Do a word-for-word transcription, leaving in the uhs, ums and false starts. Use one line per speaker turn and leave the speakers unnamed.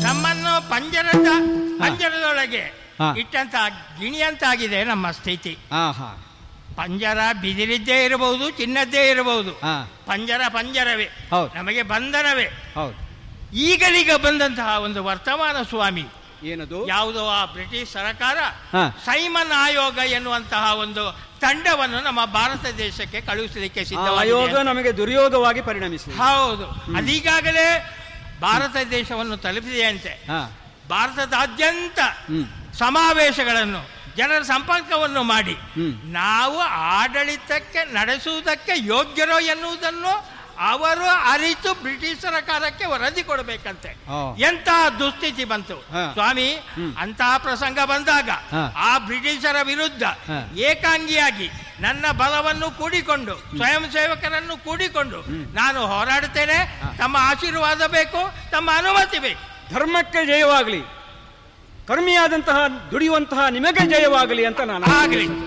ನಮ್ಮನ್ನು ಪಂಜರದ ಪಂಜರದೊಳಗೆ ಇಟ್ಟಂತ ಗಿಣಿಯಂತಾಗಿದೆ ನಮ್ಮ ಸ್ಥಿತಿ. ಪಂಜರ ಬಿದಿರಿದ್ದೇ ಇರಬಹುದು, ಚಿನ್ನದ್ದೇ ಇರಬಹುದು, ಪಂಜರ ಪಂಜರವೇ, ನಮಗೆ ಬಂಧನವೇ. ಈಗಲೀಗ ಬಂದಂತಹ ಒಂದು ವರ್ತಮಾನ ಸ್ವಾಮಿ
ಏನದು?
ಯಾವುದೋ ಆ ಬ್ರಿಟಿಷ್ ಸರ್ಕಾರ ಸೈಮನ್ ಆಯೋಗ ಎನ್ನುವಂತಹ ಒಂದು ತಂಡವನ್ನು ನಮ್ಮ ಭಾರತ ದೇಶಕ್ಕೆ ಕಳುಹಿಸಲಿಕ್ಕೆ ಸಿದ್ಧವಾಗಿದೆ.
ನಮಗೆ ದುರ್ಯೋಗವಾಗಿ ಪರಿಣಮಿಸಿದೆ.
ಹೌದು, ಅದೀಗಾಗಲೇ ಭಾರತ ದೇಶವನ್ನು ತಲುಪಿದೆಯಂತೆ. ಭಾರತದಾದ್ಯಂತ ಸಮಾವೇಶಗಳನ್ನು, ಜನರ ಸಂಪರ್ಕವನ್ನು ಮಾಡಿ ನಾವು ಆಡಳಿತಕ್ಕೆ ನಡೆಸುವುದಕ್ಕೆ ಯೋಗ್ಯರೋ ಎನ್ನುವುದನ್ನು ಅವರು ಅರಿತು ಬ್ರಿಟಿಷ್ ಸರ್ಕಾರಕ್ಕೆ ವರದಿ ಕೊಡಬೇಕಂತೆ. ಎಂತಹ ದುಸ್ಥಿತಿ ಬಂತು ಸ್ವಾಮಿ. ಅಂತಹ ಪ್ರಸಂಗ ಬಂದಾಗ ಆ ಬ್ರಿಟಿಷರ ವಿರುದ್ಧ ಏಕಾಂಗಿಯಾಗಿ ನನ್ನ ಬಲವನ್ನು ಕೂಡಿಕೊಂಡು, ಸ್ವಯಂ ಸೇವಕರನ್ನು ಕೂಡಿಕೊಂಡು ನಾನು ಹೋರಾಡುತ್ತೇನೆ. ತಮ್ಮ ಆಶೀರ್ವಾದ ಬೇಕು, ತಮ್ಮ ಅನುಮತಿ ಬೇಕು.
ಧರ್ಮಕ್ಕೆ ಜಯವಾಗಲಿ, ಕರ್ಮಿಯಾದಂತಹ ದುಡಿಯುವಂತಹ ನಿಮಗೆ ಜಯವಾಗಲಿ ಅಂತ ನಾನು
ಆಗಲಿ.